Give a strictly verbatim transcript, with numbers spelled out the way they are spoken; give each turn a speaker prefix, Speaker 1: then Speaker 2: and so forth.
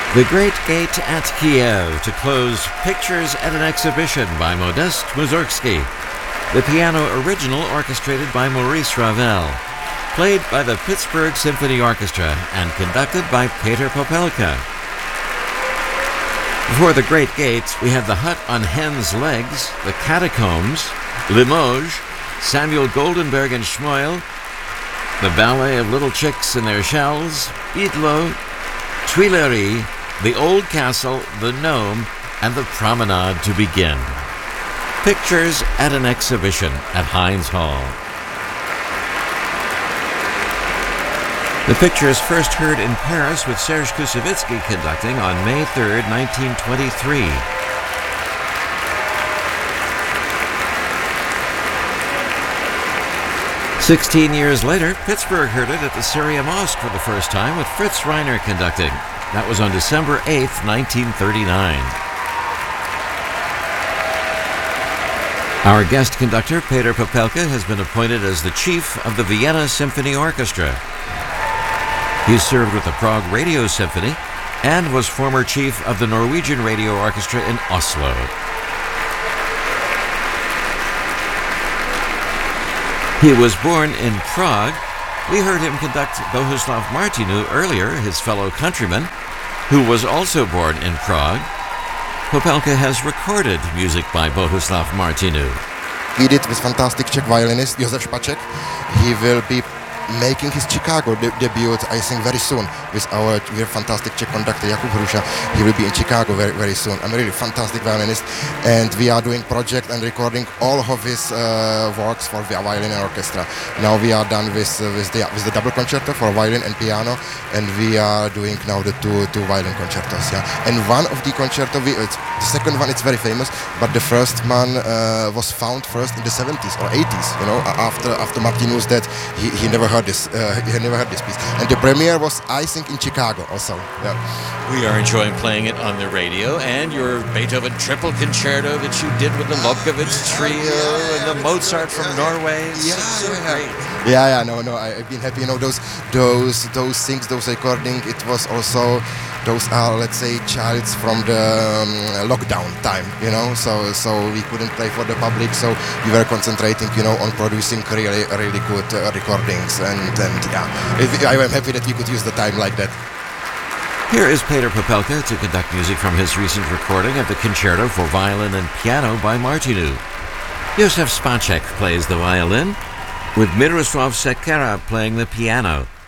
Speaker 1: The Great Gate at Kiev to close Pictures at an Exhibition by Modest Mussorgsky. The piano original orchestrated by Maurice Ravel. Played by the Pittsburgh Symphony Orchestra and conducted by Peter Popelka. Before the Great Gate, we have The Hut on Hen's Legs, The Catacombs, Limoges, Samuel Goldenberg and Schmoyle, The Ballet of Little Chicks in Their Shells, Bidlo, Tuileries, The Old Castle, The Gnome, and The Promenade to begin. Pictures at an Exhibition at Heinz Hall. The Pictures first heard in Paris with Serge Koussevitzky conducting on May third, nineteen twenty-three. Sixteen years later, Pittsburgh heard it at the Syria Mosque for the first time with Fritz Reiner conducting. That was on December eighth, nineteen thirty-nine. Our guest conductor, Peter Popelka, has been appointed as the chief of the Vienna Symphony Orchestra. He served with the Prague Radio Symphony and was former chief of the Norwegian Radio Orchestra in Oslo. He was born in Prague. We heard him conduct Bohuslav Martinu earlier, his fellow countryman, who was also born in Prague. Popelka has recorded music by Bohuslav Martinu.
Speaker 2: We did with fantastic Czech violinist Josef Špaček. He will be making his Chicago de- debut, I think, very soon with our very fantastic Czech conductor Jakub Hruša. He will be in Chicago very, very soon. I'm a really fantastic violinist, and we are doing project and recording all of his uh, works for the violin and orchestra. Now we are done with uh, with the with the double concerto for violin and piano, and we are doing now the two two violin concertos. Yeah, and one of the concerto, we, it's, the second one, it's very famous, but the first one uh, was found first in the seventies or eighties. You know, after after Martinu's death, he, he never heard this. Uh, he had never heard this piece, and the premiere was, I think, in Chicago also. Yeah.
Speaker 1: We are enjoying playing it on the radio, and your Beethoven triple concerto that you did with the Lobkowitz trio and the Mozart from Norway. It's
Speaker 2: Yeah,
Speaker 1: so
Speaker 2: yeah.
Speaker 1: great.
Speaker 2: Yeah, yeah, no, no. I, I've been happy. You know, those, those, those things, those recording. It was also, those are, let's say, childs from the um, lockdown time. You know, so so we couldn't play for the public, so we were concentrating, you know, on producing really, really good uh, recordings, and and yeah, it, I am happy that we could use the time like that.
Speaker 1: Here is Peter Popelka to conduct music from his recent recording of the Concerto for Violin and Piano by Martinu. Josef Špaček plays the violin, with Miroslav Sekera playing the piano.